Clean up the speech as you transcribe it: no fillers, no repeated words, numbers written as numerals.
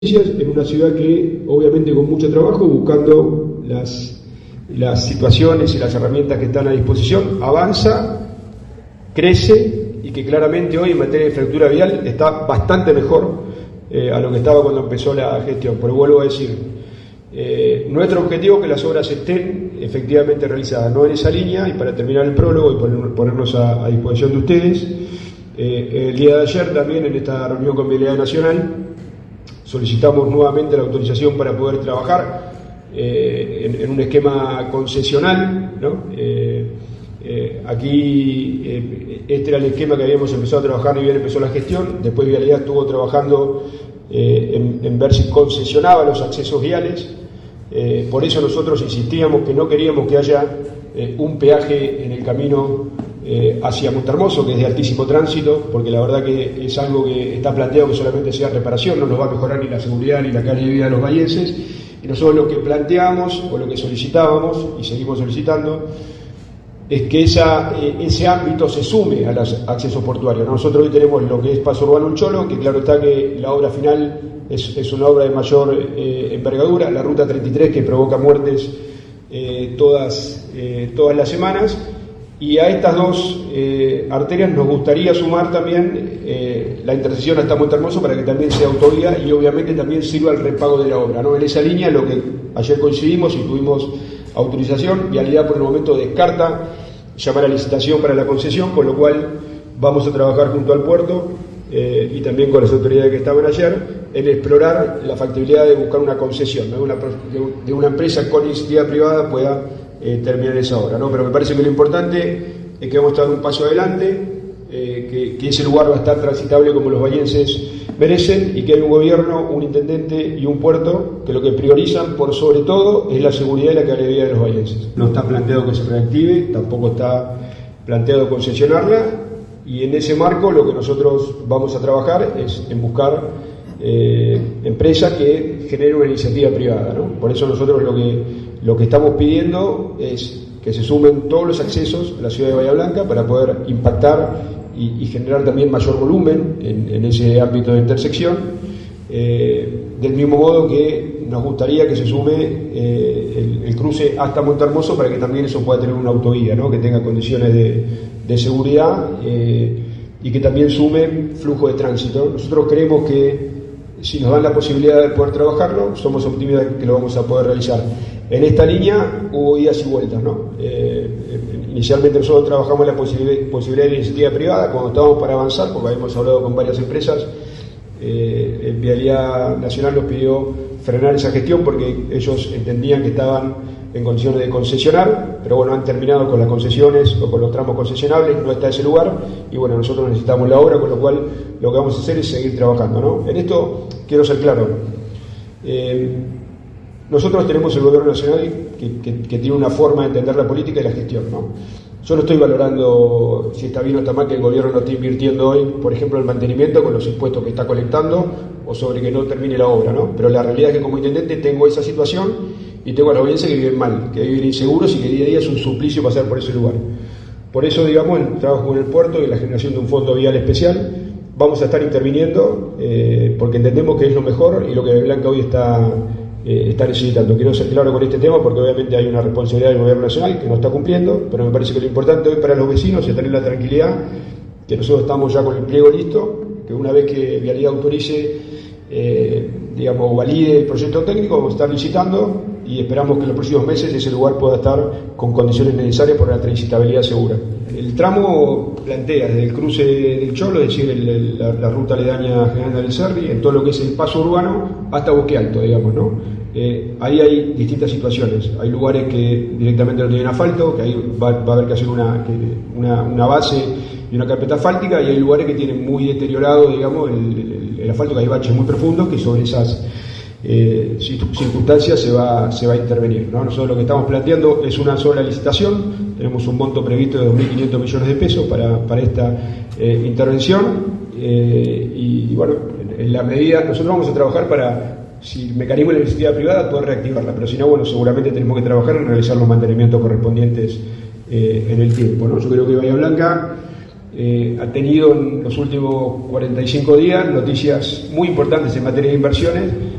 en una ciudad que, obviamente, con mucho trabajo, buscando las situaciones y las herramientas que están a disposición, avanza, crece y que claramente hoy en materia de infraestructura vial está bastante mejor a lo que estaba cuando empezó la gestión. Pero vuelvo a decir, nuestro objetivo es que las obras estén efectivamente realizadas, no en esa línea. Y para terminar el prólogo y ponernos a disposición de ustedes, el día de ayer también en esta reunión con Vialidad Nacional solicitamos nuevamente la autorización para poder trabajar en un esquema concesional, ¿no? Aquí este era el esquema que habíamos empezado a trabajar y bien empezó la gestión. Después Vialidad estuvo trabajando en ver si concesionaba los accesos viales. Por eso nosotros insistíamos que no queríamos que haya un peaje en el camino hacia Montehermoso, que es de altísimo tránsito, porque la verdad que es algo que está planteado que solamente sea reparación, no nos va a mejorar ni la seguridad ni la calidad de vida de los vallenses. Y nosotros lo que planteamos o lo que solicitábamos y seguimos solicitando es que ese ámbito se sume a los accesos portuarios. Nosotros hoy tenemos lo que es Paso Urbano El Cholo, que claro está que la obra final es una obra de mayor envergadura, la ruta 33 que provoca muertes todas las semanas. Y a estas dos arterias nos gustaría sumar también la intersección hasta Montehermoso para que también sea autovía y obviamente también sirva el repago de la obra, ¿no? En esa línea, lo que ayer coincidimos y tuvimos autorización, Vialidad por el momento descarta llamar a licitación para la concesión, con lo cual vamos a trabajar junto al puerto y también con las autoridades que estaban ayer en explorar la factibilidad de buscar una concesión, ¿no? de una empresa con iniciativa privada pueda terminar esa obra, ¿no? Pero me parece que lo importante es que vamos a dar un paso adelante, que ese lugar va a estar transitable como los vallenses merecen y que hay un gobierno, un intendente y un puerto que lo que priorizan por sobre todo es la seguridad y la calidad de vida de los vallenses. No está planteado que se reactive, tampoco está planteado concesionarla, y en ese marco lo que nosotros vamos a trabajar es en buscar empresas que generen una iniciativa privada, ¿no? Por eso nosotros lo que estamos pidiendo es que se sumen todos los accesos a la ciudad de Bahía Blanca para poder impactar y generar también mayor volumen en ese ámbito de intersección, del mismo modo que nos gustaría que se sume el cruce hasta Montehermoso para que también eso pueda tener una autovía, ¿no? Que tenga condiciones de seguridad y que también sume flujo de tránsito. Nosotros creemos que si nos dan la posibilidad de poder trabajarlo, somos optimistas que lo vamos a poder realizar. En esta línea hubo idas y vueltas, ¿no? Inicialmente nosotros trabajamos la posibilidad de iniciativa privada cuando estábamos para avanzar, porque habíamos hablado con varias empresas. Vialidad Nacional nos pidió frenar esa gestión porque ellos entendían que estaban en condiciones de concesionar, pero bueno, han terminado con las concesiones o con los tramos concesionables, no está ese lugar, y bueno, nosotros necesitamos la obra, con lo cual lo que vamos a hacer es seguir trabajando, ¿no? En esto quiero ser claro. Nosotros tenemos el gobierno nacional que tiene una forma de entender la política y la gestión, ¿no? Yo no estoy valorando si está bien o está mal que el gobierno no esté invirtiendo hoy, por ejemplo, el mantenimiento con los impuestos que está colectando o sobre que no termine la obra, ¿no? Pero la realidad es que como intendente tengo esa situación y tengo a los vallenses que viven mal, que viven inseguros y que día a día es un suplicio pasar por ese lugar. Por eso, digamos, el trabajo con el puerto y la generación de un fondo vial especial, vamos a estar interviniendo porque entendemos que es lo mejor y lo que Blanca hoy está necesitando. Quiero ser claro con este tema porque obviamente hay una responsabilidad del gobierno nacional que no está cumpliendo, pero me parece que lo importante hoy para los vecinos es tener la tranquilidad que nosotros estamos ya con el pliego listo, que una vez que Vialidad autorice, digamos, valide el proyecto técnico, vamos a estar licitando y esperamos que en los próximos meses ese lugar pueda estar con condiciones necesarias por la transitabilidad segura. El tramo plantea desde el cruce del Cholo, es decir, la ruta aledaña General del Cerri, en todo lo que es el paso urbano, hasta Bosque Alto, digamos, ¿no? Ahí hay distintas situaciones. Hay lugares que directamente no tienen asfalto, que ahí va a haber que hacer una base y una carpeta asfáltica, y hay lugares que tienen muy deteriorado, digamos, el asfalto, que hay baches muy profundos, que sobre esas circunstancias se va a intervenir, ¿no? Nosotros lo que estamos planteando es una sola licitación, tenemos un monto previsto de 2.500 millones de pesos para esta intervención, y bueno, en la medida, nosotros vamos a trabajar para, si el mecanismo de la iniciativa privada, poder reactivarla, pero si no, bueno, seguramente tenemos que trabajar en realizar los mantenimientos correspondientes en el tiempo, ¿no? Yo creo que Bahía Blanca ha tenido en los últimos 45 días noticias muy importantes en materia de inversiones